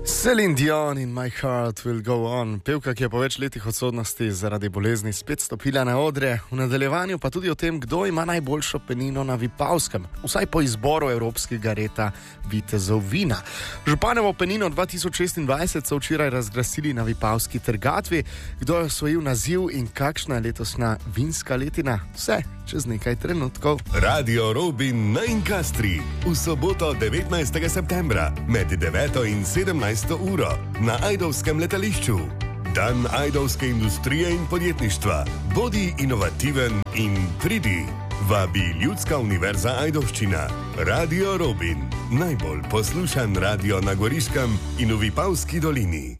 Celine Dion in My Heart Will Go On. Pevka, ki je po več letih odsotnosti zaradi bolezni spet stopila na odre, v nadaljevanju pa tudi o tem, kdo ima najboljšo penino na Vipavskem, vsaj po izboru evropskega reda vitezov vina. Županovo penino 2026 so včeraj razglasili na Vipavski trgatvi. Kdo je osvojil naziv in kakšna je letosna vinska letina? Vse čez nekaj trenutkov. Radio Robin na Inkastri v soboto 19. septembra med 9. in 17. uro na Ajdovskem letališču. Dan ajdovske industrije in podjetništva. Bodi inovativen in pridi. Vabi Ljudska univerza Ajdovščina. Radio Robin. Najbolj poslušan radio na Goriškem in v Vipavski dolini.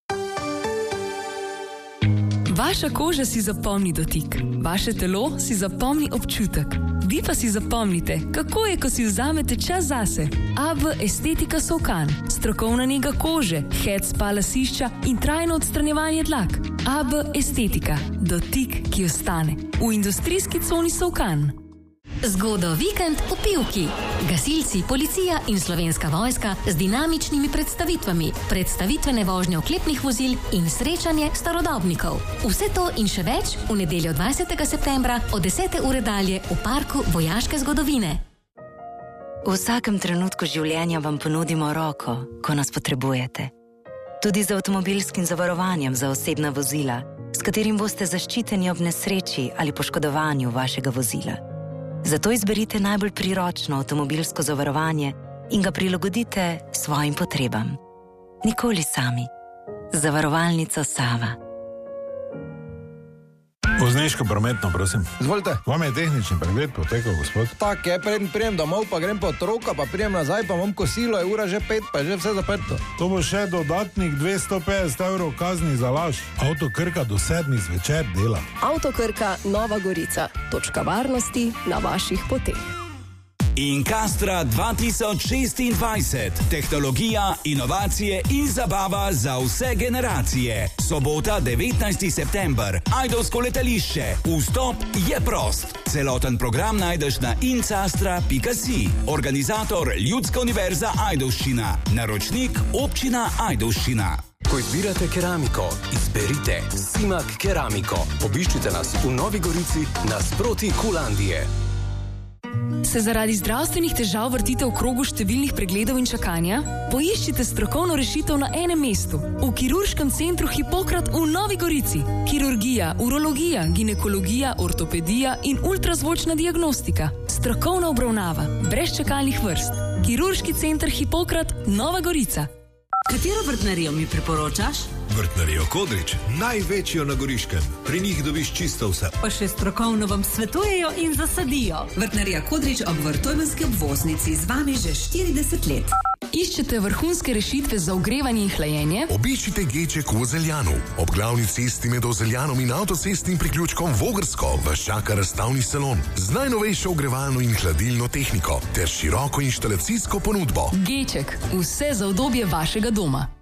Vaša koža si zapomni dotik, vaše telo si zapomni občutek. Vi pa si zapomnite, kako je, ko si vzamete čas zase. AB Estetika Solkan, strokovna nega kože, head spa lasišča in trajno odstranjevanje dlak. AB Estetika, dotik, ki ostane. V industrijski coni Solkan. Zgodo vikend v Pivki. Gasilci, policija in Slovenska vojska z dinamičnimi predstavitvami, predstavitvene vožnje oklepnih vozil in srečanje starodobnikov. Vse to in še več v nedeljo 20. septembra od 10. ure dalje v parku vojaške zgodovine. V vsakem trenutku življenja vam ponudimo roko, ko nas potrebujete. Tudi z avtomobilskim zavarovanjem za osebna vozila, s katerim boste zaščiteni ob nesreči ali poškodovanju vašega vozila. Zato izberite najbolj priročno avtomobilsko zavarovanje in ga prilagodite svojim potrebam. Nikoli sami. Zavarovalnica Sava. Vozniško prometno, prosim. Izvolite. Vam je tehnični pregled potekal, gospod? Tak je, prijem domov, pa grem po otroka, pa prijem nazaj, pa imam kosilo, je ura že 5, pa je že vse zaprto. To bo še dodatnih 250 evrov kazni za laž. Avto Krka do 7 zvečer dela. Avto Krka Nova Gorica. Točka varnosti na vaših poteh. Inkastra 2026. Tehnologija, inovacije in zabava za vse generacije. Sobota 19. september. Ajdovsko letališče. Vstop je prost. Celoten program najdeš na incastra.si. Organizator Ljudska univerza Ajdovščina. Naročnik Občina Ajdovščina. Ko izbirate keramiko, izberite Simak Keramiko. Obiščite nas v Novi Gorici nasproti Kulandije. Se zaradi zdravstvenih težav vrtite v krogu številnih pregledov in čakanja? Poiščite strokovno rešitev na enem mestu. V kirurškem centru Hipokrat v Novi Gorici. Kirurgija, urologija, ginekologija, ortopedija in ultrazvočna diagnostika. Strokovna obravnava, brez čakalnih vrst. Kirurški center Hipokrat Nova Gorica. Katero vrtnarijo mi priporočaš? Vrtnarijo Kodrič, največjo na Goriškem. Pri njih dobiš čisto vse. Pa še strokovno vam svetujejo in zasadijo. Vrtnarija Kodrič ob Vrtojmenski obvoznici z vami že 40 let. Iščete vrhunske rešitve za ogrevanje in hlajenje? Obiščite Geček v Ozeljanu. Ob glavni cesti med Ozeljanom in avtocestnim priključkom Vogrsko vas čaka razstavni salon z najnovejšo ogrevalno in hladilno tehniko ter široko inštalacijsko ponudbo. Geček, vse za udobje vašega doma.